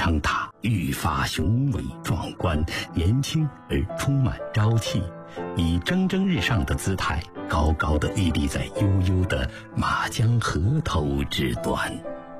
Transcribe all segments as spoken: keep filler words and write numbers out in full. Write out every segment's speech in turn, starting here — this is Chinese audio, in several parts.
昌塔愈发雄伟壮观，年轻而充满朝气，以蒸蒸日上的姿态高高地屹立在悠悠的马江河头之端。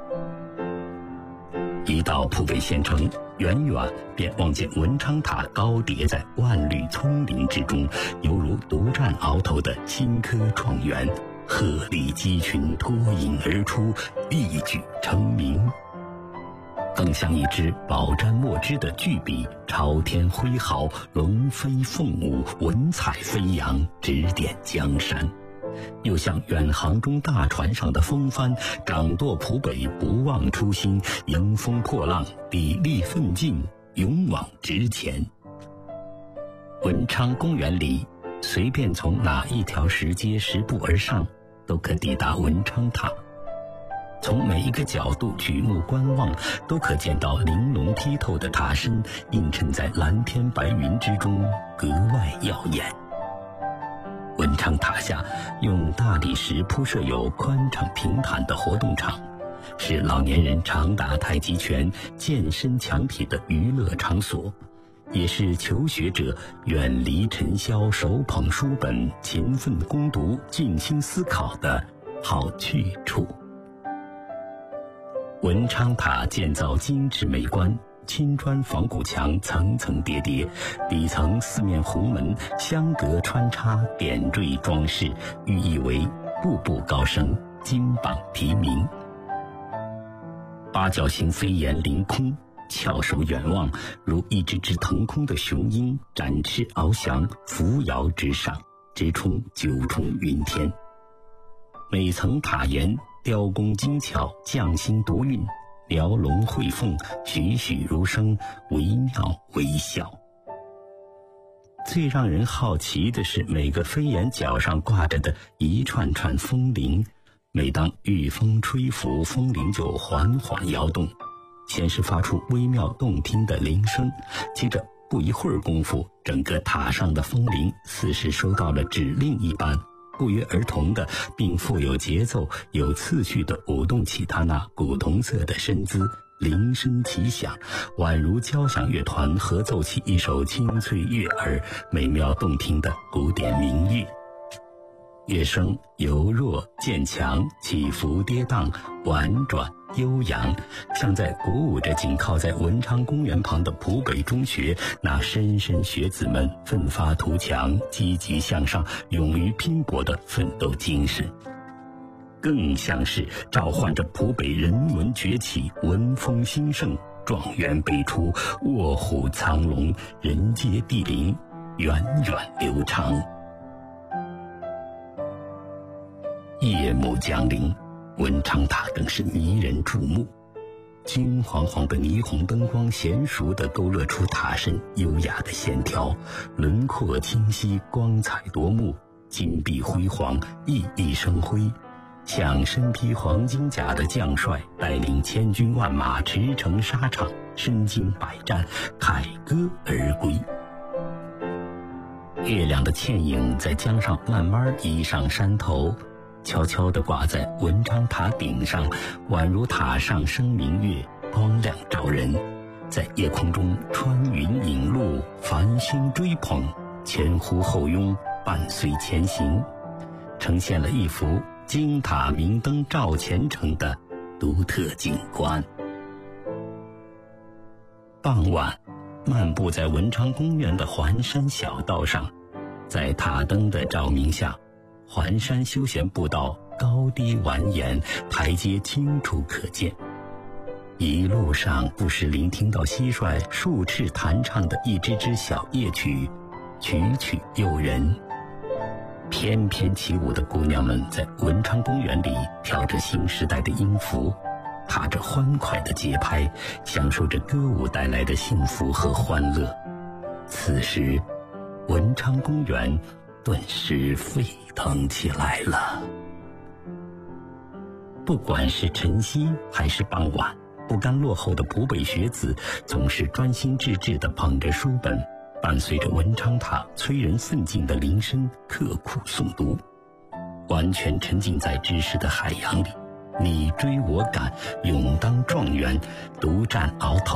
一到浦北县城，远远便望见文昌塔高叠在万绿丛林之中，犹如独占鳌头的新科状元，鹤立鸡群脱颖而出，一举成名。更像一支饱蘸墨汁的巨笔，朝天挥毫，龙飞凤舞，文采飞扬，指点江山。又像远航中大船上的风帆，掌舵浦北，不忘初心，迎风破浪，砥砺奋进，勇往直前。文昌公园里，随便从哪一条石阶十步而上，都可抵达文昌塔。从每一个角度举目观望，都可见到玲珑剔透的塔身映衬在蓝天白云之中，格外耀眼。文昌塔下用大理石铺设有宽敞平坦的活动场，是老年人常打太极拳、健身强体的娱乐场所，也是求学者远离尘嚣、手捧书本、勤奋攻读、静心思考的好去处。文昌塔建造精致美观，青砖仿古墙层层叠叠，底层四面红门相隔穿插，点缀装饰，寓意为步步高升，金榜题名。八角形飞檐凌空，翘首远望，如一只只腾空的雄鹰，展翅翱翔，扶摇直上，直冲九重云天。每层塔檐雕工精巧，匠心独运，描龙绘凤，栩栩如生，惟妙惟肖。最让人好奇的是每个飞檐角上挂着的一串串风铃，每当御风吹拂，风铃就缓缓摇动，先是发出微妙动听的铃声，接着不一会儿功夫，整个塔上的风铃似是收到了指令一般，不约而同的并富有节奏、有次序地舞动起它那古铜色的身姿，铃声齐响，宛如交响乐团合奏起一首清脆悦耳、美妙动听的古典民乐。乐声由弱渐强，起伏跌宕，婉转悠扬，像在鼓舞着紧靠在文昌公园旁的浦北中学那莘莘学子们奋发图强、积极向上、勇于拼搏的奋斗精神，更像是召唤着浦北人文崛起、文风兴盛、状元辈出、卧虎藏龙、人杰地灵、源远流长。夜幕降临，文昌塔更是迷人注目，金黄黄的霓虹灯光娴熟地勾勒出塔身优雅的线条，轮廓清晰，光彩夺目，金碧辉煌，熠熠生辉，像身披黄金甲的将帅带领千军万马驰骋沙场，身经百战，凯歌而归。月亮的倩影在江上慢慢移上山头，悄悄地挂在文昌塔顶上，宛如塔上生明月，光亮照人。在夜空中穿云引路，繁星追捧，前呼后拥，伴随前行，呈现了一幅金塔明灯照前程的独特景观。傍晚，漫步在文昌公园的环山小道上，在塔灯的照明下，环山休闲步道高低蜿蜒，台阶清楚可见。一路上不时聆听到蟋蟀竖翅弹唱的一支支小夜曲，曲曲诱人。翩翩起舞的姑娘们在文昌公园里跳着新时代的音符，踏着欢快的节拍，享受着歌舞带来的幸福和欢乐。此时，文昌公园顿时沸腾起来了。不管是晨曦还是傍晚，不甘落后的浦北学子总是专心致志地捧着书本，伴随着文昌塔催人奋进的铃声，刻苦诵读，完全沉浸在知识的海洋里，你追我赶，勇当状元，独占鳌头。